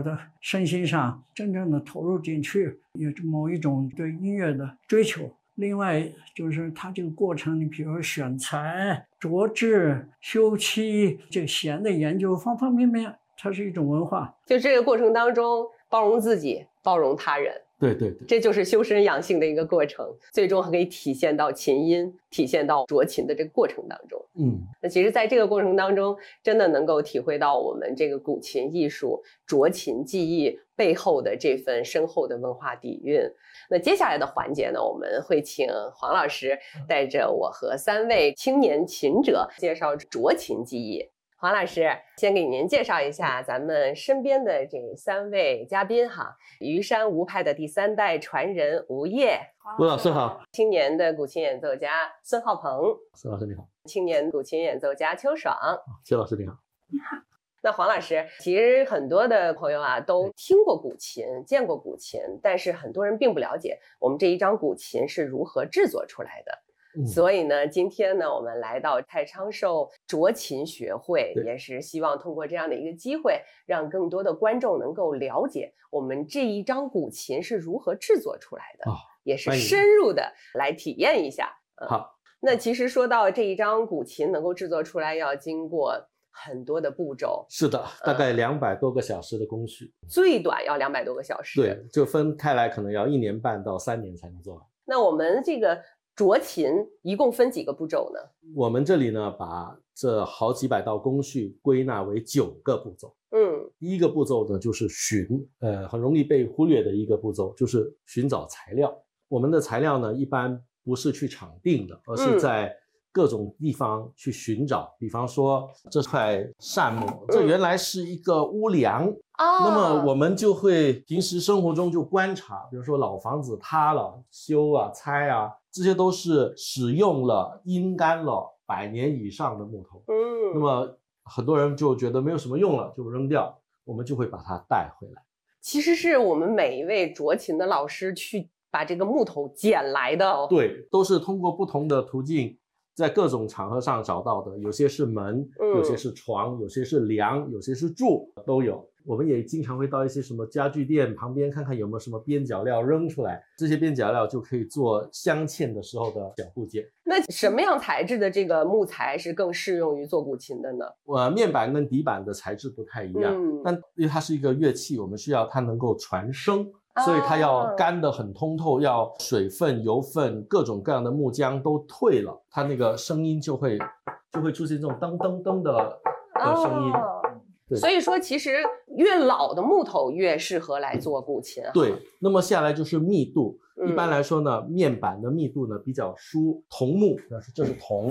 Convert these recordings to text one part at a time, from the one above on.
的身心上真正的投入进去，有某一种对音乐的追求。另外就是它这个过程，你比如说选材、琢制、修漆，这个弦的研究，方方面面，它是一种文化。 就这个过程当中，包容自己，包容他人。 对对对， 这就是修身养性的一个过程，最终还可以体现到琴音，体现到琢琴的这个过程当中。那其实在这个过程当中，真的能够体会到我们这个古琴艺术、琢琴技艺背后的这份深厚的文化底蕴。那接下来的环节呢，我们会请黄老师带着我和3位青年琴者介绍琢琴技艺。黄老师先给您介绍一下咱们身边的这3位嘉宾哈，虞山吴派的第3代传人吴烨， 吴老师好； 青年的古琴演奏家孙浩鹏， 孙老师你好； 青年古琴演奏家邱爽， 邱老师你好。 你好。 那黄老师，其实很多的朋友啊都听过古琴，见过古琴，但是很多人并不了解我们这一张古琴是如何制作出来的。所以呢，今天呢，我们来到太昌寿琢琴学会，也是希望通过这样的一个机会，让更多的观众能够了解我们这一张古琴是如何制作出来的，也是深入的来体验一下。 好， 那其实说到这一张古琴能够制作出来，要经过很多的步骤。是的，大概200多个小时的工序， 最短要200多个小时。 对，就分开来，可能要1年半到3年才能做完。 那我们这个琢琴一共分几个步骤呢？ 我们这里呢，把这好几百道工序归纳为9个步骤。第一个步骤呢，就是寻，很容易被忽略的一个步骤，就是寻找材料。我们的材料呢，一般不是去场定的，而是在各种地方去寻找。比方说这块扇木，这原来是一个屋梁。那么我们就会平时生活中就观察，比如说老房子塌了，修啊、拆啊，这些都是使用了、阴干了100年以上的木头。那么很多人就觉得没有什么用了，就扔掉，我们就会把它带回来。 其实是我们每一位琢琴的老师去把这个木头捡来的。 对，都是通过不同的途径，在各种场合上找到的，有些是门，有些是床，有些是梁，有些是柱，都有。我们也经常会到一些什么家具店旁边看看有没有什么边角料扔出来，这些边角料就可以做镶嵌的时候的小部件。 那什么样材质的这个木材是更适用于做古琴的呢？ 面板跟底板的材质不太一样，但因为它是一个乐器，我们需要它能够传声，所以它要干得很通透，要水分、油分、各种各样的木浆都退了，它那个声音就会出现这种噔噔噔的声音。 所以说其实越老的木头越适合来做古琴。 对，那么下来就是密度。一般来说呢，面板的密度呢比较疏，桐木，这是桐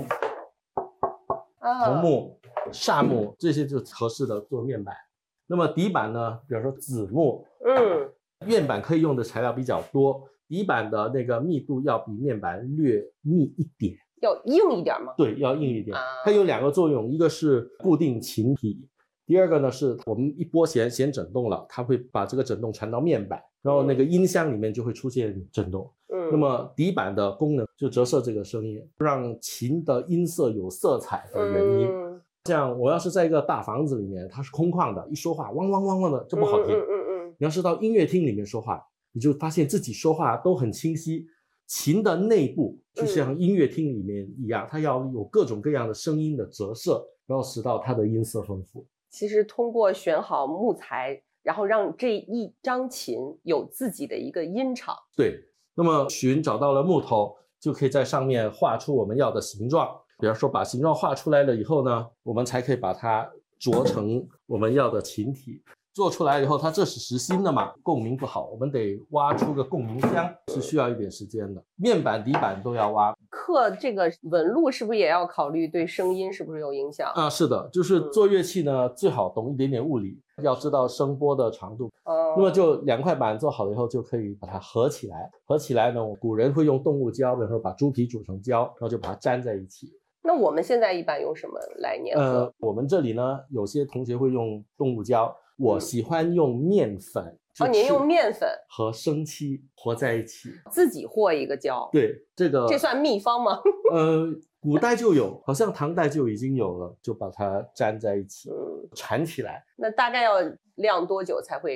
木、柃木，这些就合适的做面板。那么底板呢，比如说紫木，面板可以用的材料比较多，底板的那个密度要比面板略密一点。 要硬一点吗？ 对，要硬一点。它有2个作用，一个是固定琴体，第2个呢是我们一拨弦整动了，它会把这个振动传到面板，然后那个音箱里面就会出现振动。那么底板的功能就折射这个声音，让琴的音色有色彩的原因。像我要是在一个大房子里面，它是空旷的，一说话汪汪汪汪的，这不好听。你要是到音乐厅里面说话，你就发现自己说话都很清晰。琴的内部就像音乐厅里面一样，它要有各种各样的声音的折射，然后使到它的音色丰富。 其实通过选好木材，然后让这一张琴有自己的一个音场。 对，那么找到了木头，就可以在上面画出我们要的形状。比方说把形状画出来了以后呢，我们才可以把它琢成我们要的琴体。做出来以后，它这是实心的嘛，共鸣不好，我们得挖出个共鸣箱，是需要一点时间的。面板、底板都要挖。 刻这个纹路是不是也要考虑对声音是不是有影响？ 是的，就是做乐器呢，最好懂一点点物理，要知道声波的长度。那么就2块板做好了以后，就可以把它合起来。合起来呢，古人会用动物胶，比如说把猪皮煮成胶，然后就把它粘在一起。 那我们现在一般用什么来粘合？ 我们这里呢，有些同学会用动物胶，我喜欢用面粉。 您用面粉和生漆和在一起， 自己和一个胶。 对，这算秘方吗？ 古代就有，好像唐代就已经有了，就把它粘在一起，缠起来。 那大概要晾多久才会